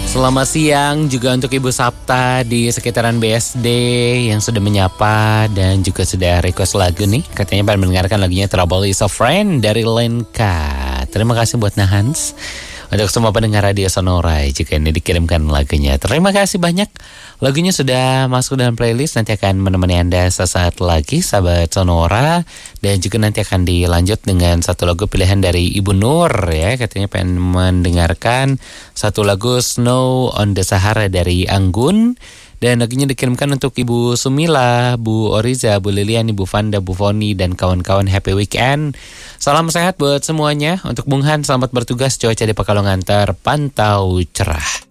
Selamat siang juga untuk Ibu Sapta di sekitaran BSD yang sudah menyapa dan juga sudah request lagu nih. Katanya pengen mendengarkan lagunya Trouble Is a Friend dari Lenka. Terima kasih buat Nahans. Untuk semua pendengar Radio Sonora jika ini dikirimkan lagunya. Terima kasih banyak. Lagunya sudah masuk dalam playlist. Nanti akan menemani Anda sesaat lagi sahabat Sonora. Dan juga nanti akan dilanjut dengan satu lagu pilihan dari Ibu Nur ya. Katanya pengen mendengarkan satu lagu Snow on the Sahara dari Anggun. Dan lagunya dikirimkan untuk Ibu Sumila, Bu Oriza, Bu Lilian, Ibu Fanda, Bu Foni, dan kawan-kawan. Happy weekend. Salam sehat buat semuanya. Untuk Bung Han, selamat bertugas. Cuaca di Pekalongan terpantau cerah.